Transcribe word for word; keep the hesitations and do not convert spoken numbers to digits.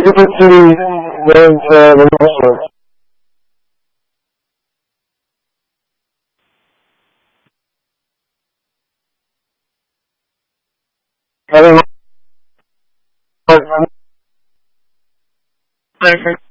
liberty and uh, the Lord. I don't know.